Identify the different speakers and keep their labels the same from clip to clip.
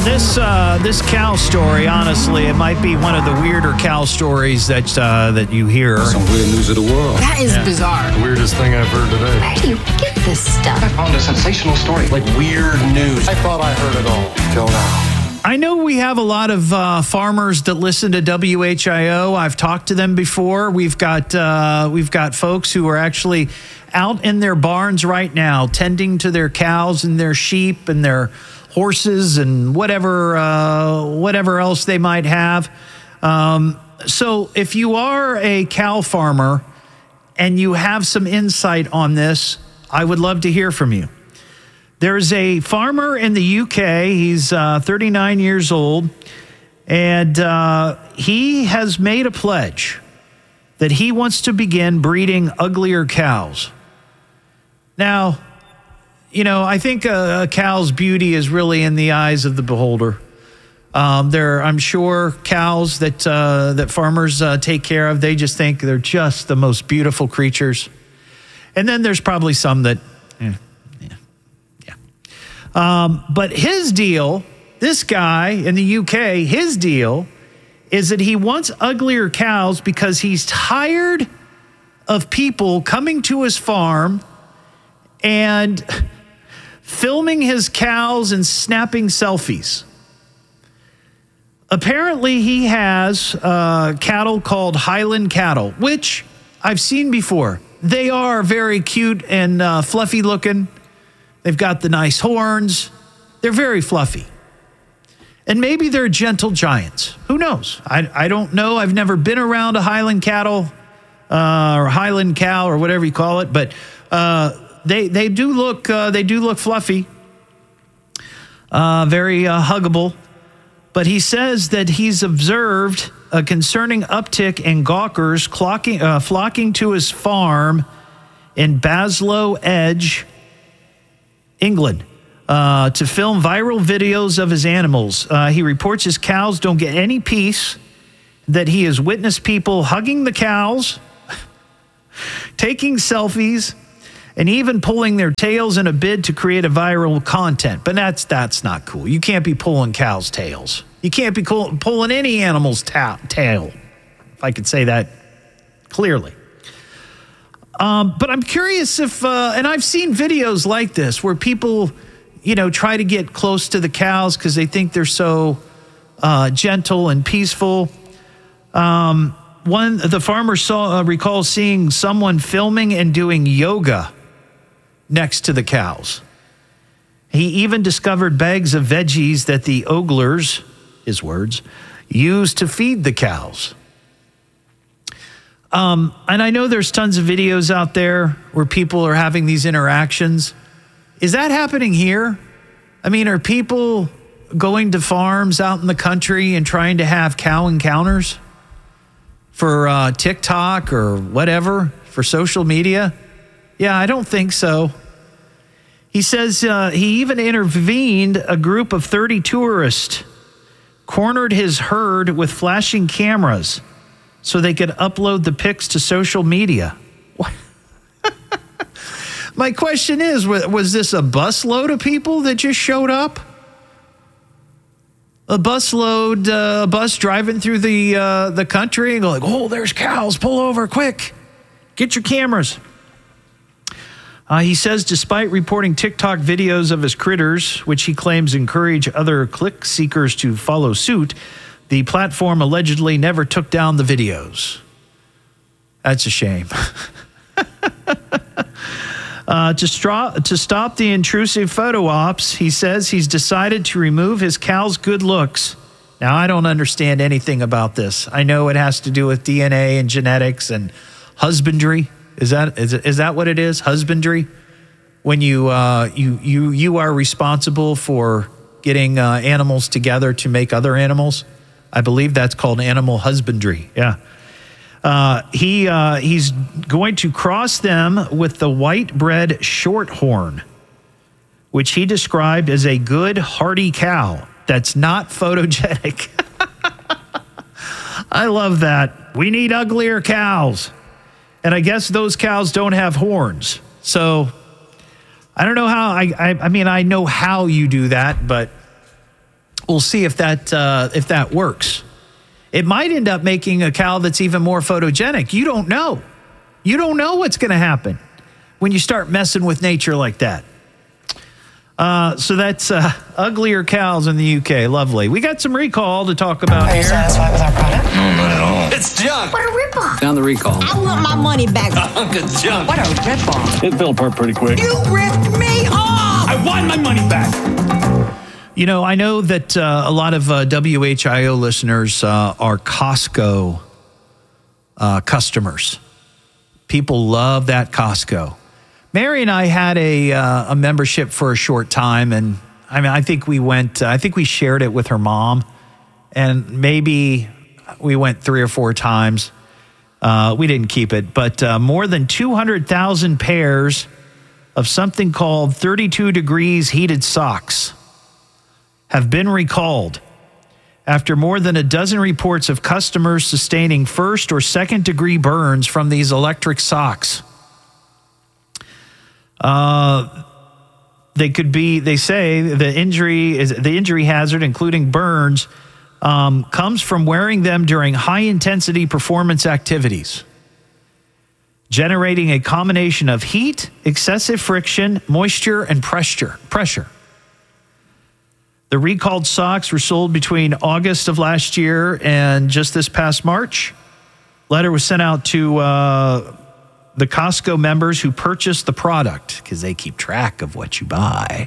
Speaker 1: This cow story, honestly, it might be one of the weirder cow stories that you hear.
Speaker 2: Some weird news of the world.
Speaker 3: That is bizarre.
Speaker 4: The weirdest thing I've heard today.
Speaker 3: Where do you get this stuff?
Speaker 5: I found a sensational story.
Speaker 4: Like weird news. I thought I heard it all till now.
Speaker 1: I know we have a lot of farmers that listen to WHIO. I've talked to them before. We've got folks who are actually out in their barns right now, tending to their cows and their sheep and their horses and whatever else they might have. So if you are a cow farmer and you have some insight on this, I would love to hear from you. There's a farmer in the UK. He's 39 years old, and he has made a pledge that he wants to begin breeding uglier cows. Now, you know, I think a cow's beauty is really in the eyes of the beholder. I'm sure cows that farmers take care of, they just think they're just the most beautiful creatures. And then there's probably some that, but his deal, this guy in the UK, his deal is that he wants uglier cows because he's tired of people coming to his farm and filming his cows and snapping selfies. Apparently, he has cattle called Highland cattle, which I've seen before. They are very cute and fluffy looking. They've got the nice horns. They're very fluffy. And maybe they're gentle giants. Who knows? I don't know. I've never been around a Highland cattle or Highland cow or whatever you call it, but they do look fluffy, very huggable. But he says that he's observed a concerning uptick in gawkers flocking to his farm in Baslow Edge, England, to film viral videos of his animals. He reports his cows don't get any peace, that he has witnessed people hugging the cows, taking selfies, and even pulling their tails in a bid to create a viral content. But that's not cool. You can't be pulling cows' tails. You can't be pulling any animal's tail, if I could say that clearly. But I'm curious if, and I've seen videos like this where people, try to get close to the cows because they think they're so gentle and peaceful. The farmer recalls seeing someone filming and doing yoga next to the cows. He even discovered bags of veggies that the oglers, his words, used to feed the cows. And I know there's tons of videos out there where people are having these interactions. Is that happening here? I mean, are people going to farms out in the country and trying to have cow encounters for TikTok or whatever, for social media? Yeah, I don't think so. He says he even intervened a group of 30 tourists, cornered his herd with flashing cameras so they could upload the pics to social media. My question is, was this a busload of people that just showed up? A bus driving through the country and go like, oh, there's cows, pull over quick, get your cameras. He says despite reporting TikTok videos of his critters, which he claims encourage other click seekers to follow suit, the platform allegedly never took down the videos. That's a shame. To stop the intrusive photo ops, he says he's decided to remove his cow's good looks. Now, I don't understand anything about this. I know it has to do with DNA and genetics and husbandry. Is that what it is? Husbandry? When you are responsible for getting animals together to make other animals. I believe that's called animal husbandry. Yeah. He's going to cross them with the white-bred shorthorn, which he described as a good, hardy cow that's not photogenic. I love that. We need uglier cows. And I guess those cows don't have horns. So I don't know how, I mean, I know how you do that, but we'll see if that works. It might end up making a cow that's even more photogenic. You don't know. You don't know what's going to happen when you start messing with nature like that. So that's uglier cows in the UK. Lovely. We got some recall to talk about
Speaker 2: Are you
Speaker 1: here.
Speaker 2: satisfied with our product?
Speaker 4: No, not at all.
Speaker 5: It's junk.
Speaker 3: What a ripoff.
Speaker 5: Found the recall.
Speaker 3: I want my money back.
Speaker 5: Hunk of junk.
Speaker 3: What a ripoff.
Speaker 4: It fell apart pretty quick.
Speaker 3: You ripped me off.
Speaker 5: I want my money back.
Speaker 1: You know, I know that a lot of WHIO listeners are Costco customers. People love that Costco. Mary and I had a membership for a short time, and I mean, I think we shared it with her mom, and maybe we went 3 or 4 times. We didn't keep it, but more than 200,000 pairs of something called 32 degrees heated socks have been recalled after more than a dozen reports of customers sustaining first or second degree burns from these electric socks. They say the injury hazard, including burns, comes from wearing them during high intensity performance activities, generating a combination of heat, excessive friction, moisture, and pressure. The recalled socks were sold between August of last year and just this past March. Letter was sent out to the Costco members who purchased the product because they keep track of what you buy.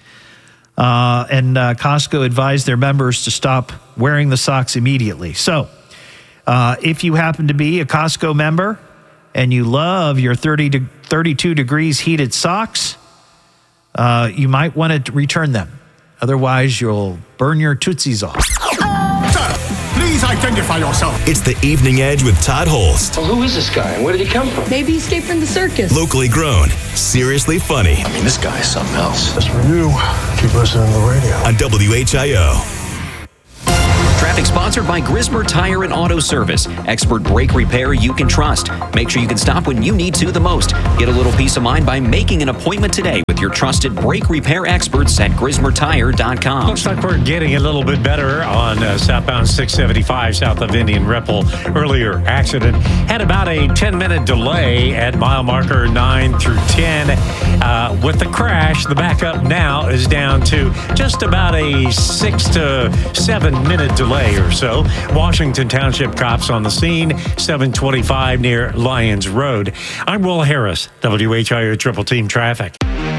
Speaker 1: And Costco advised their members to stop wearing the socks immediately. So if you happen to be a Costco member and you love your 30 to 32 degrees heated socks, you might want to return them. Otherwise, you'll burn your tootsies off.
Speaker 4: Sir, please identify yourself.
Speaker 6: It's the Evening Edge with Todd Holst.
Speaker 5: Well, who is this guy and where did he come from?
Speaker 3: Maybe he escaped from the circus.
Speaker 6: Locally grown, seriously funny.
Speaker 4: I mean, this guy is something else. Just for you, keep listening to the radio.
Speaker 6: On WHIO.
Speaker 7: Traffic sponsored by Grismer Tire and Auto Service. Expert brake repair you can trust. Make sure you can stop when you need to the most. Get a little peace of mind by making an appointment today with your trusted brake repair experts at GrismerTire.com.
Speaker 8: Looks like we're getting a little bit better on southbound 675 south of Indian Ripple. Earlier accident had about a 10-minute delay at mile marker 9 through 10. With the crash, the backup now is down to just about a 6 to 7 minute delay or so. Washington Township cops on the scene, 725 near Lyons Road. I'm Will Harris, WHIO Triple Team Traffic.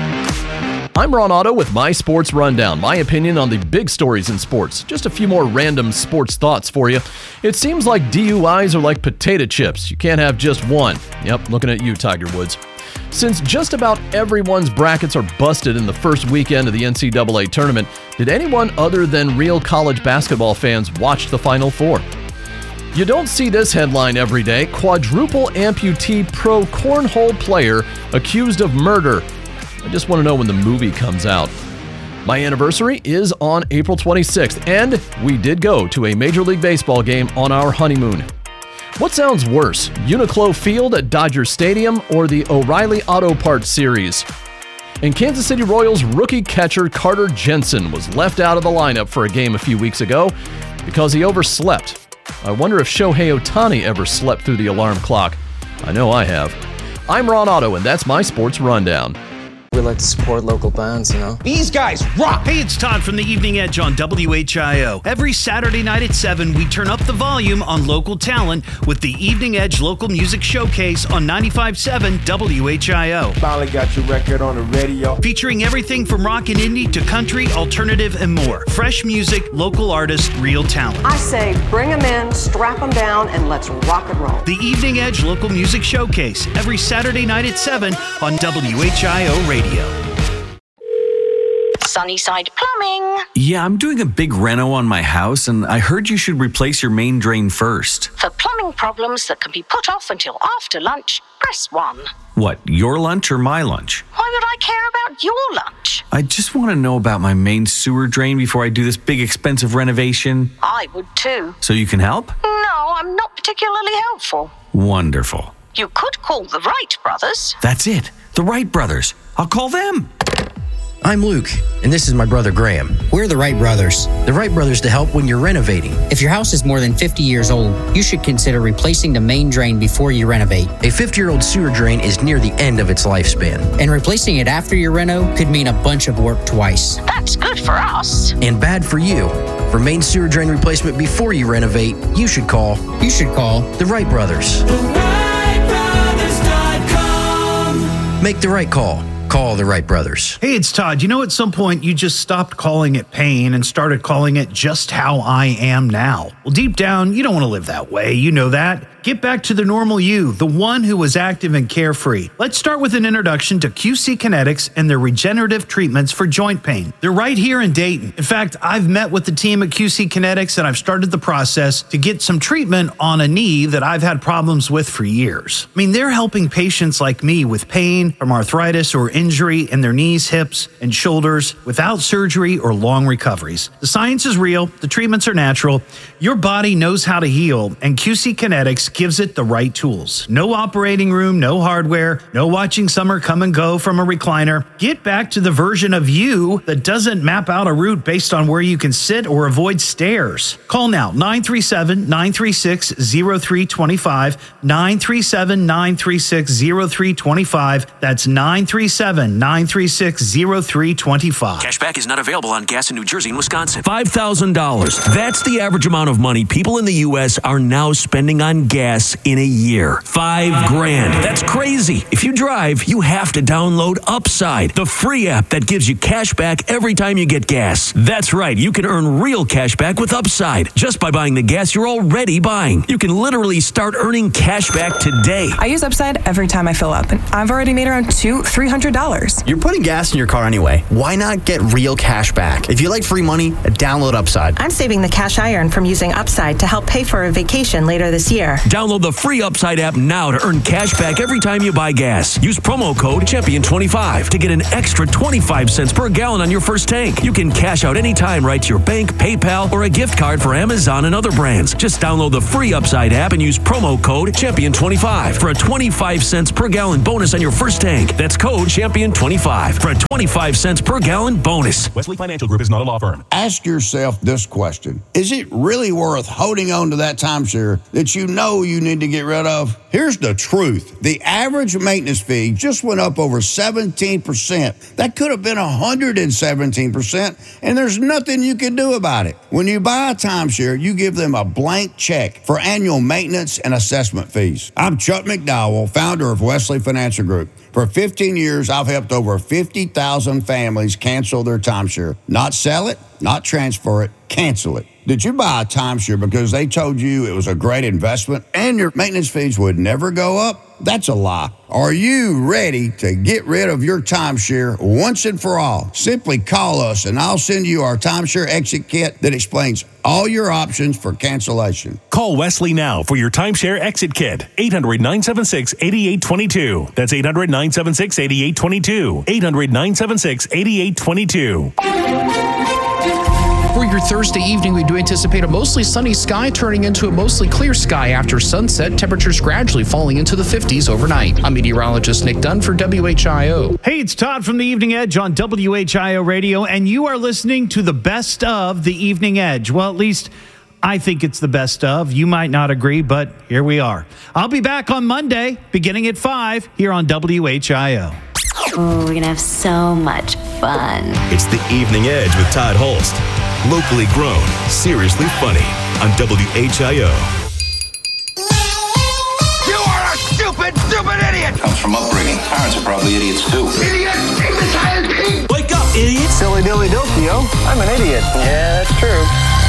Speaker 9: I'm Ron Otto with My Sports Rundown, my opinion on the big stories in sports. Just a few more random sports thoughts for you. It seems like DUIs are like potato chips. You can't have just one. Yep, looking at you, Tiger Woods. Since just about everyone's brackets are busted in the first weekend of the NCAA tournament, did anyone other than real college basketball fans watch the Final Four? You don't see this headline every day. Quadruple amputee pro cornhole player accused of murder. I just want to know when the movie comes out. My anniversary is on April 26th, and we did go to a Major League Baseball game on our honeymoon. What sounds worse, Uniqlo Field at Dodger Stadium or the O'Reilly Auto Parts Series? And Kansas City Royals rookie catcher Carter Jensen was left out of the lineup for a game a few weeks ago because he overslept. I wonder if Shohei Ohtani ever slept through the alarm clock. I know I have. I'm Ron Otto, and that's my Sports Rundown.
Speaker 10: We like to support local bands, you know?
Speaker 5: These guys rock!
Speaker 11: Hey, it's Todd from the Evening Edge on WHIO. Every Saturday night at 7, we turn up the volume on local talent with the Evening Edge Local Music Showcase on 95.7 WHIO.
Speaker 12: Finally got your record on the radio.
Speaker 11: Featuring everything from rock and indie to country, alternative, and more. Fresh music, local artists, real talent.
Speaker 2: I say bring them in, strap them down, and let's rock and roll.
Speaker 11: The Evening Edge Local Music Showcase, every Saturday night at 7 on WHIO Radio.
Speaker 13: Sunnyside Plumbing.
Speaker 14: Yeah, I'm doing a big reno on my house, and I heard you should replace your main drain first.
Speaker 13: For plumbing problems that can be put off until after lunch, press 1.
Speaker 14: What, your lunch or my lunch?
Speaker 13: Why would I care about your lunch?
Speaker 14: I just want to know about my main sewer drain before I do this big expensive renovation.
Speaker 13: I would too.
Speaker 14: So you can help?
Speaker 13: No, I'm not particularly helpful.
Speaker 14: Wonderful.
Speaker 13: You could call the Wright brothers.
Speaker 14: That's it. The Wright brothers. I'll call them.
Speaker 15: I'm Luke, and this is my brother Graham.
Speaker 16: We're the Wright Brothers.
Speaker 15: The Wright Brothers to help when you're renovating.
Speaker 16: If your house is more than 50 years old, you should consider replacing the main drain before you renovate.
Speaker 15: A 50-year-old sewer drain is near the end of its lifespan.
Speaker 16: And replacing it after your reno could mean a bunch of work twice.
Speaker 13: That's good for us.
Speaker 15: And bad for you. For main sewer drain replacement before you renovate, you should call
Speaker 16: the
Speaker 15: Wright Brothers. TheWrightBrothers.com. Make the right call. Call the Wright Brothers.
Speaker 1: Hey, it's Todd. You know, at some point, you just stopped calling it pain and started calling it just how I am now. Well, deep down, you don't want to live that way. You know that. Get back to the normal you, the one who was active and carefree. Let's start with an introduction to QC Kinetics and their regenerative treatments for joint pain. They're right here in Dayton. In fact, I've met with the team at QC Kinetics and I've started the process to get some treatment on a knee that I've had problems with for years. I mean, they're helping patients like me with pain from arthritis or injury in their knees, hips, and shoulders without surgery or long recoveries. The science is real. The treatments are natural. Your body knows how to heal, and QC Kinetics gives it the right tools. No operating room, no hardware, no watching summer come and go from a recliner. Get back to the version of you that doesn't map out a route based on where you can sit or avoid stairs. Call now, 937-936-0325, 937-936-0325. That's 937-936-0325.
Speaker 17: Cashback is not available on gas in New Jersey and Wisconsin. $5,000. That's the average amount of money people in the U.S. are now spending on gas in a year. $5,000. That's crazy. If you drive, you have to download Upside, the free app that gives you cash back every time you get gas. That's right. You can earn real cash back with Upside just by buying the gas you're already buying. You can literally start earning cash back today.
Speaker 18: I use Upside every time I fill up, and I've already made around $300.
Speaker 19: You're putting gas in your car anyway. Why not get real cash back? If you like free money, download Upside.
Speaker 18: I'm saving the cash I earn from using Upside to help pay for a vacation later this year.
Speaker 17: Download the free Upside app now to earn cash back every time you buy gas. Use promo code Champion25 to get an extra 25 cents per gallon on your first tank. You can cash out anytime right to your bank, PayPal, or a gift card for Amazon and other brands. Just download the free Upside app and use promo code Champion25 for a 25 cents per gallon bonus on your first tank. That's code Champion25 for a 25 cents per gallon bonus.
Speaker 20: Wesley Financial Group is not a law firm.
Speaker 21: Ask yourself this question. Is it really worth holding on to that timeshare that you know you need to get rid of? Here's the truth. The average maintenance fee just went up over 17%. That could have been 117%, and there's nothing you can do about it. When you buy a timeshare, you give them a blank check for annual maintenance and assessment fees. I'm Chuck McDowell, founder of Wesley Financial Group. For 15 years, I've helped over 50,000 families cancel their timeshare. Not sell it, not transfer it, cancel it. Did you buy a timeshare because they told you it was a great investment and your maintenance fees would never go up? That's a lie. Are you ready to get rid of your timeshare once and for all? Simply call us and I'll send you our timeshare exit kit that explains all your options for cancellation.
Speaker 20: Call Wesley now for your timeshare exit kit. 800-976-8822. That's 800-976-8822. 800-976-8822.
Speaker 22: For your Thursday evening, we do anticipate a mostly sunny sky turning into a mostly clear sky after sunset, temperatures gradually falling into the 50s overnight. I'm meteorologist Nick Dunn for WHIO.
Speaker 1: Hey, it's Todd from The Evening Edge on WHIO Radio, and you are listening to the best of The Evening Edge. Well, at least I think it's the best of. You might not agree, but here we are. I'll be back on Monday, beginning at 5, here on WHIO.
Speaker 23: Oh, we're going to have so much fun.
Speaker 6: It's The Evening Edge with Todd Holst. Locally grown, seriously funny on WHIO.
Speaker 5: You are a stupid idiot!
Speaker 24: Comes from upbringing. Parents are probably idiots too.
Speaker 5: Idiot! Imbecile!
Speaker 17: Wake up, idiot!
Speaker 10: Silly dilly dilly, yo. I'm an idiot. Yeah, that's true.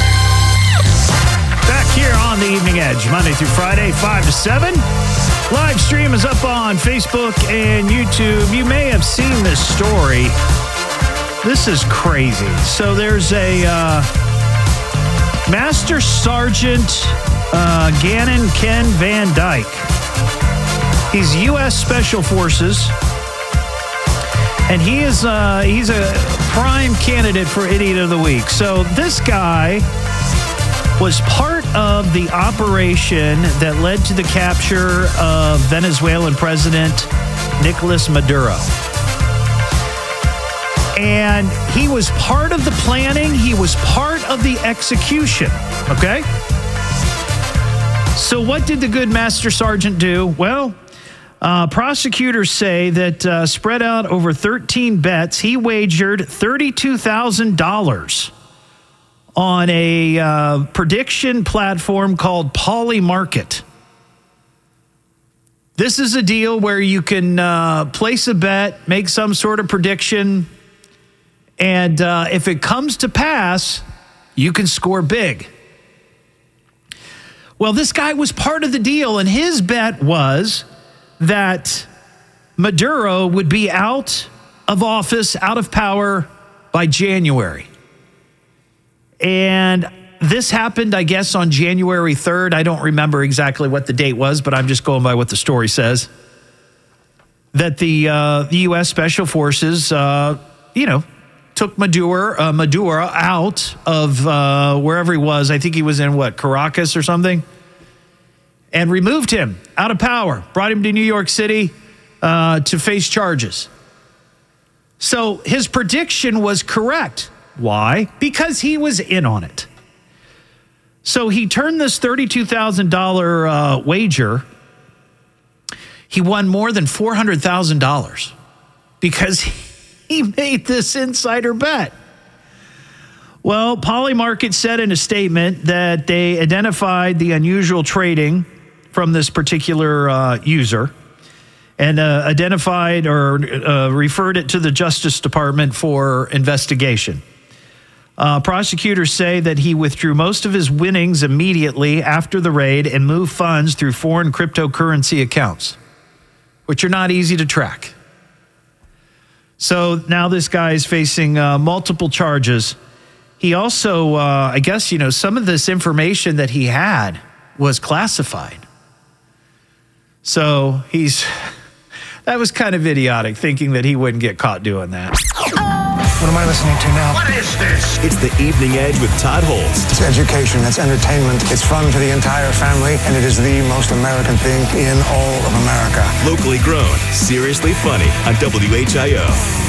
Speaker 1: Back here on The Evening Edge, Monday through Friday, 5 to 7. Live stream is up on Facebook and YouTube. You may have seen this story. This is crazy. So there's a Master Sergeant Gannon Ken Van Dyke. He's U.S. Special Forces, and he's a prime candidate for Idiot of the Week. So this guy was part of the operation that led to the capture of Venezuelan President Nicolas Maduro. And he was part of the planning. He was part of the execution. Okay? So what did the good Master Sergeant do? Well, prosecutors say that spread out over 13 bets, he wagered $32,000 on a prediction platform called Polymarket. This is a deal where you can place a bet, make some sort of prediction, and if it comes to pass, you can score big. Well, this guy was part of the deal, and his bet was that Maduro would be out of office, out of power by January. And this happened, I guess, on January 3rd. I don't remember exactly what the date was, but I'm just going by what the story says. That the U.S. Special Forces, took Maduro out of wherever he was. I think he was in, Caracas or something? And removed him out of power. Brought him to New York City to face charges. So his prediction was correct. Why? Because he was in on it. So he turned this $32,000 wager. He won more than $400,000 because he made this insider bet. Well, Polymarket said in a statement that they identified the unusual trading from this particular user and identified or referred it to the Justice Department for investigation. Prosecutors say that he withdrew most of his winnings immediately after the raid and moved funds through foreign cryptocurrency accounts, which are not easy to track. So now this guy is facing multiple charges. He also, I guess, some of this information that he had was classified. So that was kind of idiotic, thinking that he wouldn't get caught doing that.
Speaker 3: What am I listening to now?
Speaker 5: What is this?
Speaker 6: It's the Evening Edge with Todd Holst.
Speaker 3: It's education, it's entertainment, it's fun for the entire family, and it is the most American thing in all of America.
Speaker 6: Locally grown, seriously funny on WHIO.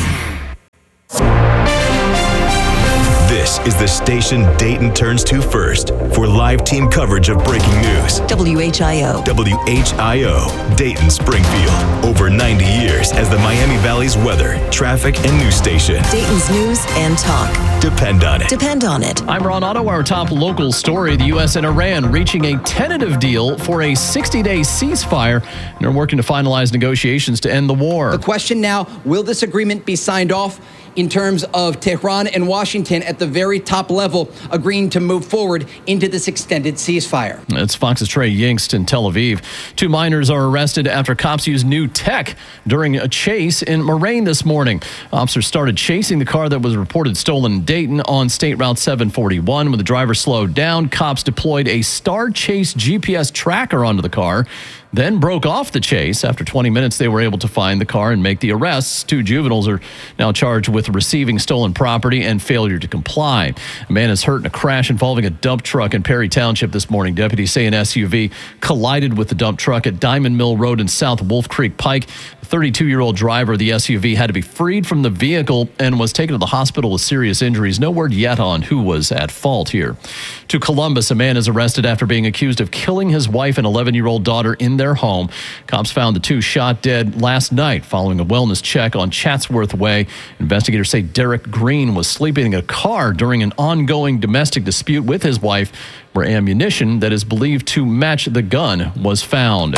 Speaker 6: This is the station Dayton turns to first for live team coverage of breaking news.
Speaker 4: WHIO.
Speaker 6: WHIO, Dayton, Springfield. Over 90 years as the Miami Valley's weather, traffic, and news station.
Speaker 4: Dayton's news and talk.
Speaker 6: Depend on it.
Speaker 4: Depend on it.
Speaker 9: I'm Ron Otto. Our top local story, the U.S. and Iran reaching a tentative deal for a 60-day ceasefire, and are working to finalize negotiations to end the war.
Speaker 7: The question now, will this agreement be signed off in terms of Tehran and Washington at the very top level agreeing to move forward into this extended ceasefire?
Speaker 9: It's Fox's Trey Yingst in Tel Aviv. 2 minors are arrested after cops used new tech during a chase in Moraine this morning. Officers started chasing the car that was reported stolen in Dayton on State Route 741. When the driver slowed down, cops deployed a Star Chase GPS tracker onto the car, then broke off the chase. After 20 minutes, they were able to find the car and make the arrests. 2 juveniles are now charged with receiving stolen property and failure to comply. A man is hurt in a crash involving a dump truck in Perry Township this morning. Deputies say an SUV collided with the dump truck at Diamond Mill Road in South Wolf Creek Pike. The 32-year-old driver of the SUV had to be freed from the vehicle and was taken to the hospital with serious injuries. No word yet on who was at fault here. To Columbus, a man is arrested after being accused of killing his wife and 11-year-old daughter in their home. Cops found the 2 shot dead last night following a wellness check on Chatsworth Way. Investigators say Derek Green was sleeping in a car during an ongoing domestic dispute with his wife, where ammunition that is believed to match the gun was found.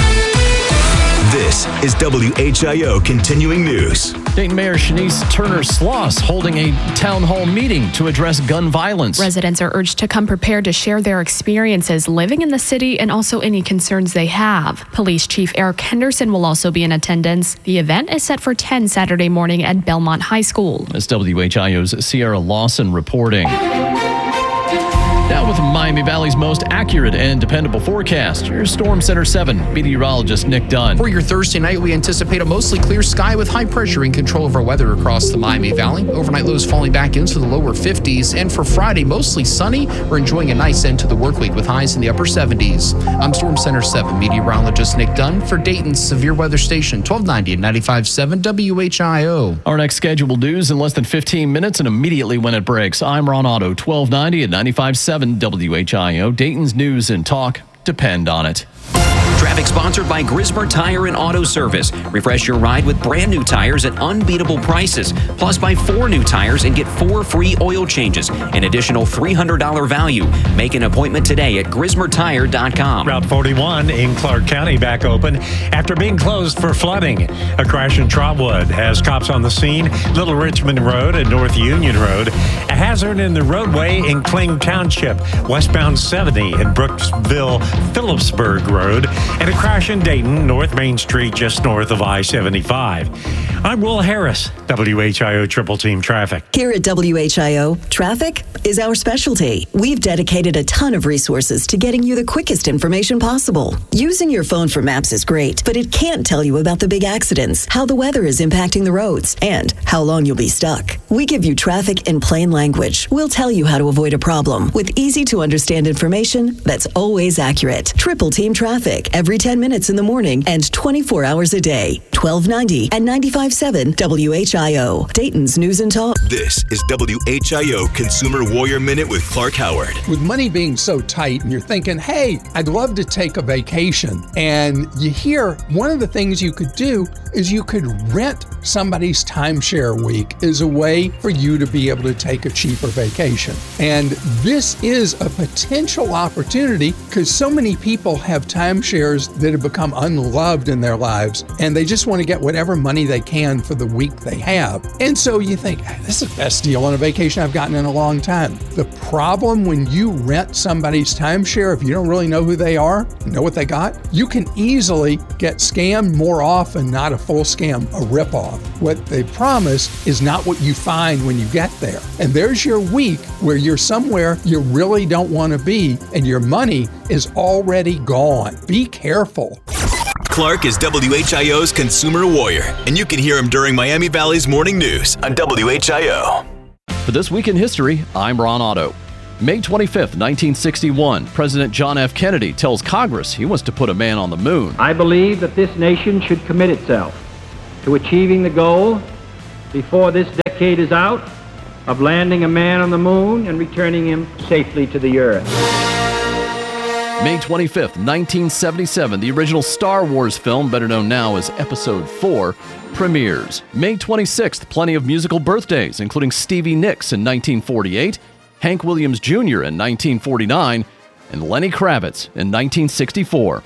Speaker 6: This is WHIO Continuing News.
Speaker 9: Dayton Mayor Shanice Turner-Sloss holding a town hall meeting to address gun violence.
Speaker 8: Residents are urged to come prepared to share their experiences living in the city and also any concerns they have. Police Chief Eric Henderson will also be in attendance. The event is set for 10 Saturday morning at Belmont High School.
Speaker 9: That's WHIO's Sierra Lawson reporting. Now with Miami Valley's most accurate and dependable forecast, here's Storm Center 7 meteorologist Nick Dunn.
Speaker 22: For your Thursday night, we anticipate a mostly clear sky with high pressure in control of our weather across the Miami Valley. Overnight lows falling back into the lower 50s. And for Friday, mostly sunny. We're enjoying a nice end to the work week with highs in the upper 70s. I'm Storm Center 7 meteorologist Nick Dunn for Dayton's Severe Weather Station, 1290 and 95.7 WHIO.
Speaker 9: Our next scheduled news in less than 15 minutes and immediately when it breaks. I'm Ron Otto, 1290 and 95.7 WHIO. Dayton's news and talk depend on it.
Speaker 2: Traffic sponsored by Grismer Tire and Auto Service. Refresh your ride with brand new tires at unbeatable prices. Plus, buy 4 new tires and get 4 free oil changes. An additional $300 value. Make an appointment today at GrismerTire.com.
Speaker 11: Route 41 in Clark County back open after being closed for flooding. A crash in Trotwood has cops on the scene. Little Richmond Road and North Union Road. A hazard in the roadway in Kling Township. Westbound 70 in Brooksville, Phillipsburg Road. And a crash in Dayton, North Main Street, just north of I-75. I'm Will Harris, WHIO Triple Team Traffic.
Speaker 4: Here at WHIO, traffic is our specialty. We've dedicated a ton of resources to getting you the quickest information possible. Using your phone for maps is great, but it can't tell you about the big accidents, how the weather is impacting the roads, and how long you'll be stuck. We give you traffic in plain language. We'll tell you how to avoid a problem with easy-to-understand information that's always accurate. Triple Team Traffic, every 10 minutes in the morning and 24 hours a day. 1290 and 95.7 WHIO. Dayton's News and Talk.
Speaker 6: This is WHIO Consumer Warrior Minute with Clark Howard.
Speaker 12: With money being so tight and you're thinking, hey, I'd love to take a vacation. And you hear one of the things you could do is you could rent somebody's timeshare week as a way for you to be able to take a cheaper vacation. And this is a potential opportunity because so many people have timeshares that have become unloved in their lives and they just want to get whatever money they can for the week they have. And so you think, hey, this is the best deal on a vacation I've gotten in a long time. The problem when you rent somebody's timeshare, if you don't really know who they are, know what they got, you can easily get scammed more often, not a full scam, a ripoff. What they promise is not what you find when you get there. And there's your week where you're somewhere you really don't want to be and your money is already gone. Be careful.
Speaker 6: Clark is WHIO's Consumer Warrior, and you can hear him during Miami Valley's Morning News on WHIO.
Speaker 9: For This Week in History, I'm Ron Otto. May 25th, 1961, President John F. Kennedy tells Congress he wants to put a man on the moon.
Speaker 14: I believe that this nation should commit itself to achieving the goal before this decade is out of landing a man on the moon and returning him safely to the earth.
Speaker 9: May 25th, 1977, the original Star Wars film, better known now as Episode 4, premieres. May 26th, plenty of musical birthdays, including Stevie Nicks in 1948, Hank Williams Jr. in 1949, and Lenny Kravitz in 1964.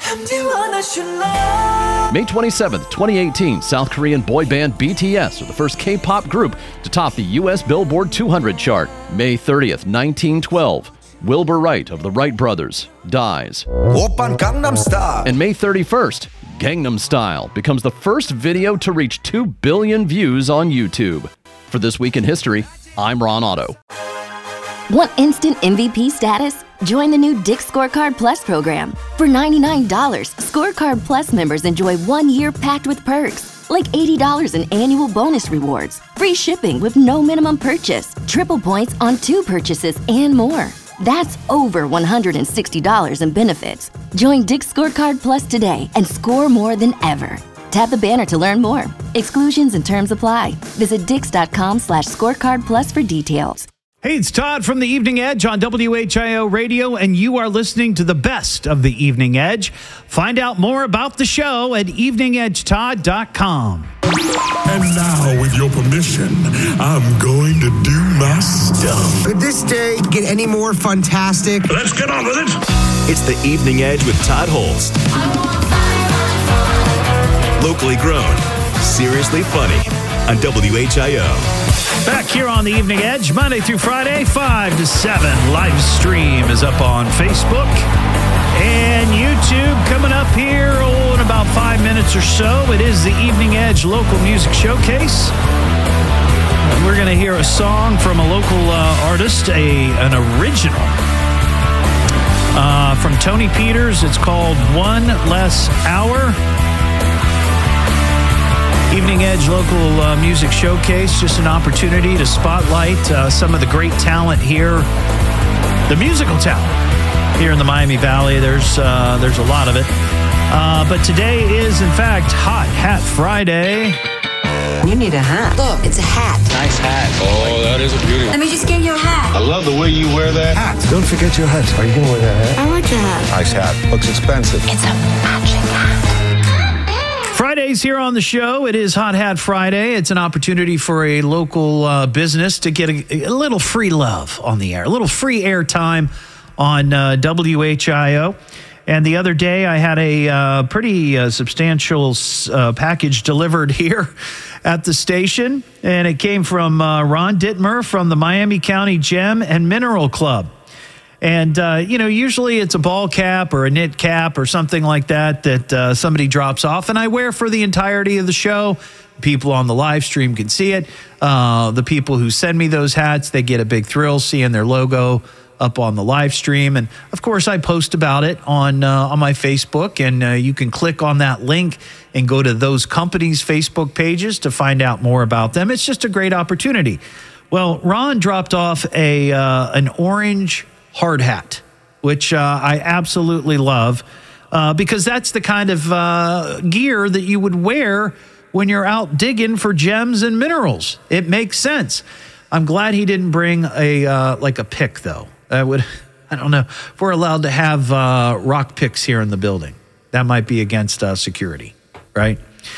Speaker 9: May 27th, 2018, South Korean boy band BTS are the first K-pop group to top the U.S. Billboard 200 chart. May 30th, 1912, Wilbur Wright of the Wright Brothers dies. And May 31st, Gangnam Style becomes the first video to reach 2 billion views on YouTube. For This Week in History, I'm Ron Otto.
Speaker 25: Want instant MVP status? Join the new Dick's Scorecard Plus program. For $99, Scorecard Plus members enjoy 1 year packed with perks, like $80 in annual bonus rewards, free shipping with no minimum purchase, triple points on 2 purchases, and more. That's over $160 in benefits. Join Dick's Scorecard Plus today and score more than ever. Tap the banner to learn more. Exclusions and terms apply. Visit dix.com/scorecardplus for details.
Speaker 1: Hey, it's Todd from the Evening Edge on WHIO Radio, and you are listening to the best of the Evening Edge. Find out more about the show at eveningedgetodd.com.
Speaker 26: And now, with your permission, I'm going to do my stuff.
Speaker 27: Could this day get any more fantastic?
Speaker 26: Let's get on with it.
Speaker 6: It's the Evening Edge with Todd Holst. Locally grown, seriously funny on WHIO.
Speaker 1: Back here on the Evening Edge, Monday through Friday, 5 to 7. Live stream is up on Facebook and YouTube. Coming up here in about 5 minutes or so, it is the Evening Edge Local Music Showcase. And we're going to hear a song from a local artist, an original From Tony Peters, it's called One Less Hour. Evening Edge local music showcase, just an opportunity to spotlight some of the great talent here, the musical talent here in the Miami Valley. There's a lot of it. But today is, in fact, Hot Hat Friday.
Speaker 13: You need a hat. Look, it's a hat.
Speaker 24: Nice hat. Oh, that is a beauty.
Speaker 13: Let me just get you a hat.
Speaker 24: I love the way you wear that hat.
Speaker 3: Don't forget your hat. Are you going to wear that hat?
Speaker 13: I like the hat.
Speaker 24: Nice hat. Looks expensive.
Speaker 13: It's a matching hat.
Speaker 1: Fridays here on the show. It is Hot Hat Friday. It's an opportunity for a local business to get a little free love on the air, a little free airtime on WHIO. And the other day, I had a pretty substantial package delivered here at the station, and it came from Ron Dittmer from the Miami County Gem and Mineral Club. And, usually it's a ball cap or a knit cap or something like that somebody drops off, and I wear for the entirety of the show. People on the live stream can see it. The people who send me those hats, they get a big thrill seeing their logo up on the live stream. And of course, I post about it on my Facebook, and you can click on that link and go to those companies' Facebook pages to find out more about them. It's just a great opportunity. Well, Ron dropped off an orange hard hat, which I absolutely love because that's the kind of gear that you would wear when you're out digging for gems and minerals. It makes sense. I'm glad he didn't bring a pick, though. I don't know if we're allowed to have rock picks here in the building. That might be against security, right?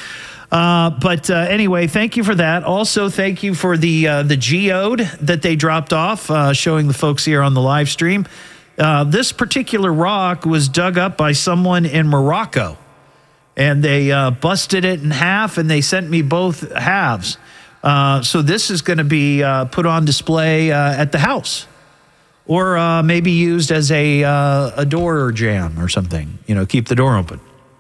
Speaker 1: But anyway, thank you for that. Also, thank you for the geode that they dropped off, showing the folks here on the live stream. This particular rock was dug up by someone in Morocco, and they busted it in half, and they sent me both halves. So this is going to be put on display at the house. Or maybe used as a door jam or something, keep the door open.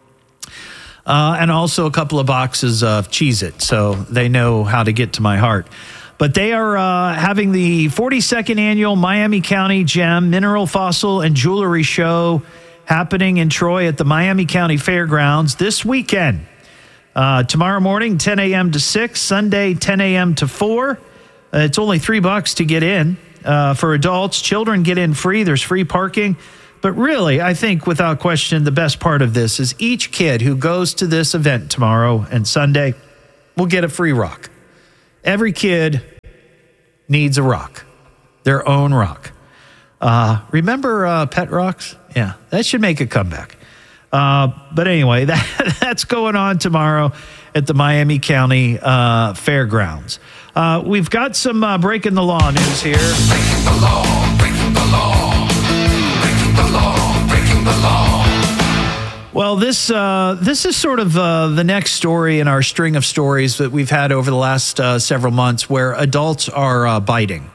Speaker 1: And also a couple of boxes of Cheez-It, so they know how to get to my heart. But they are having the 42nd annual Miami County Gem, Mineral, Fossil, and Jewelry Show happening in Troy at the Miami County Fairgrounds this weekend. Tomorrow morning, 10 a.m. to 6, Sunday, 10 a.m. to 4. It's only $3 to get in. For adults, children get in free. There's free parking. But really, I think without question, the best part of this is each kid who goes to this event tomorrow and Sunday will get a free rock. Every kid needs a rock, their own rock. Remember Pet Rocks? Yeah, that should make a comeback. But anyway, that's going on tomorrow at the Miami County Fairgrounds. We've got some breaking the law news here.
Speaker 5: Breaking the law, breaking the law, breaking the law, breaking the law.
Speaker 1: Well, this is sort of the next story in our string of stories that we've had over the last several months where adults are biting.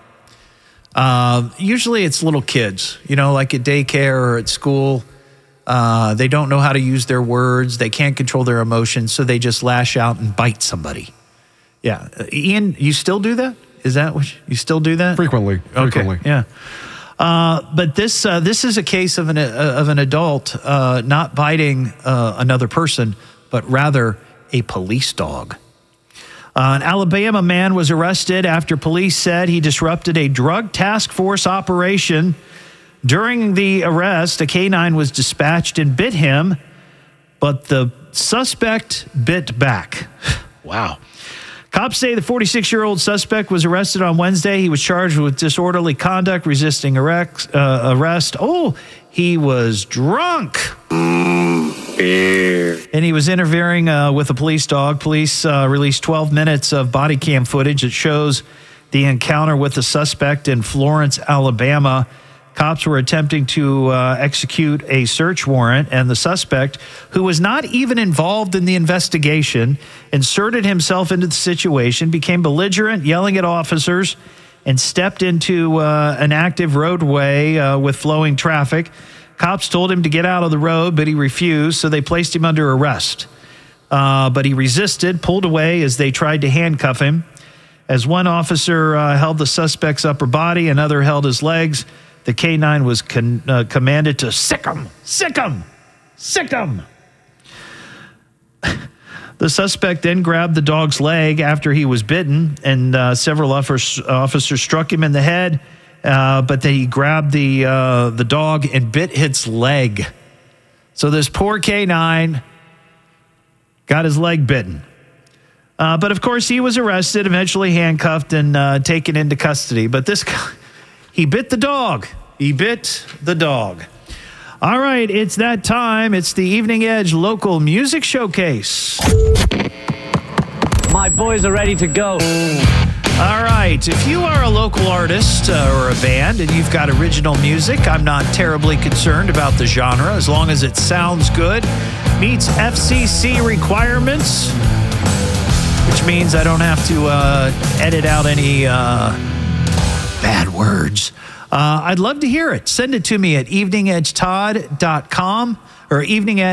Speaker 1: Usually it's little kids, like at daycare or at school. They don't know how to use their words. They can't control their emotions, so they just lash out and bite somebody. Yeah. Ian, you still do that? Is that what you still do that?
Speaker 15: Frequently.
Speaker 1: Okay. Yeah. But this is a case of an adult not biting another person, but rather a police dog. An Alabama man was arrested after police said he disrupted a drug task force operation. During the arrest, a canine was dispatched and bit him, but the suspect bit back. Wow. Cops say the 46-year-old suspect was arrested on Wednesday. He was charged with disorderly conduct, resisting arrest. Oh, he was drunk. And he was interfering with a police dog. Police released 12 minutes of body cam footage that shows the encounter with the suspect in Florence, Alabama. Cops were attempting to execute a search warrant, and the suspect, who was not even involved in the investigation, inserted himself into the situation, became belligerent, yelling at officers, and stepped into an active roadway with flowing traffic. Cops told him to get out of the road, but he refused, so they placed him under arrest. But he resisted, pulled away as they tried to handcuff him. As one officer held the suspect's upper body, another held his legs. The K-9 was commanded to sick him. The suspect then grabbed the dog's leg after he was bitten, and several officers struck him in the head, but then he grabbed the dog and bit its leg. So this poor K-9 got his leg bitten. But, of course, he was arrested, eventually handcuffed, and taken into custody. But this guy, he bit the dog. All right, it's that time. It's the Evening Edge Local Music Showcase.
Speaker 10: My boys are ready to go.
Speaker 1: All right, if you are a local artist or a band and you've got original music, I'm not terribly concerned about the genre as long as it sounds good, meets FCC requirements, which means I don't have to edit out any bad words. I'd love to hear it. Send it to me at eveningedgetodd.com or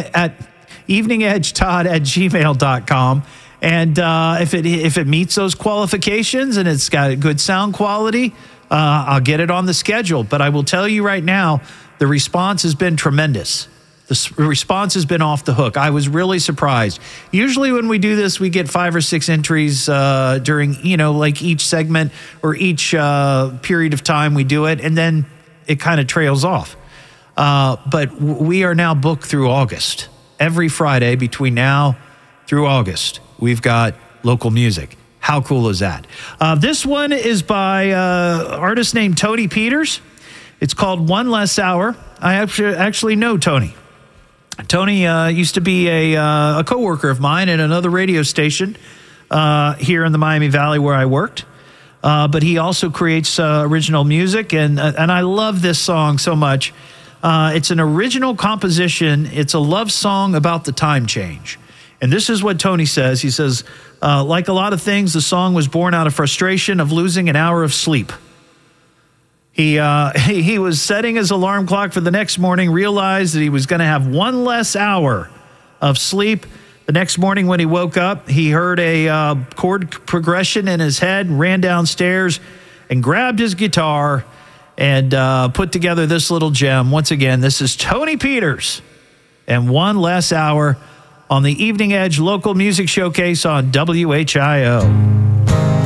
Speaker 1: eveningedgetodd@gmail.com. And if it meets those qualifications and it's got good sound quality, I'll get it on the schedule. But I will tell you right now, the response has been tremendous. The response has been off the hook. I was really surprised. Usually when we do this, we get 5 or 6 entries during, like each segment or each period of time we do it, and then it kind of trails off. But we are now booked through August. Every Friday between now through August, we've got local music. How cool is that? This one is by an artist named Tony Peters. It's called One Less Hour. I actually know Tony. Tony used to be a coworker of mine at another radio station here in the Miami Valley where I worked. But he also creates original music, and I love this song so much. It's an original composition. It's a love song about the time change. And this is what Tony says. He says, like a lot of things, the song was born out of frustration of losing an hour of sleep. He was setting his alarm clock for the next morning, realized that he was going to have one less hour of sleep. The next morning when he woke up, he heard a chord progression in his head, ran downstairs and grabbed his guitar and put together this little gem. Once again, this is Tony Peters and One Less Hour on the Evening Edge Local Music Showcase on WHIO.